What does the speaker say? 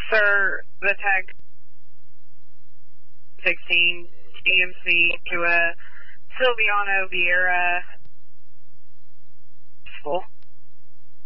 Sir, the tag 16 EMC to Silviano Vieira. Full.